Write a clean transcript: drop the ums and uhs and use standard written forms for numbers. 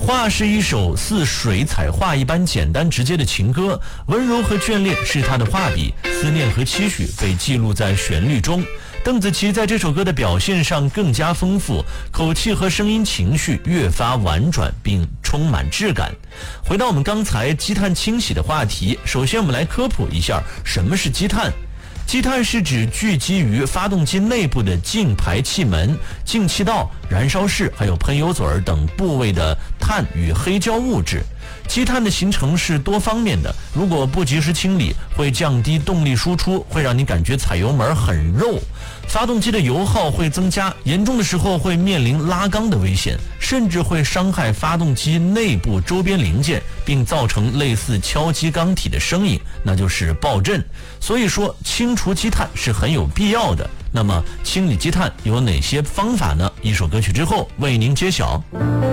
画是一首似水彩画一般简单直接的情歌，温柔和眷恋是他的画笔，思念和期许被记录在旋律中。邓紫棋在这首歌的表现上更加丰富，口气和声音情绪越发婉转并充满质感。回到我们刚才积碳清洗的话题，首先我们来科普一下什么是积碳。积碳是指聚集于发动机内部的进排气门、进气道、燃烧室还有喷油嘴等部位的碳与黑胶物质。积碳的形成是多方面的，如果不及时清理，会降低动力输出，会让你感觉踩油门很肉，发动机的油耗会增加，严重的时候会面临拉缸的危险，甚至会伤害发动机内部周边零件，并造成类似敲击缸体的声音，那就是爆震。所以说清除积碳是很有必要的。那么清理积碳有哪些方法呢？一首歌曲之后为您揭晓。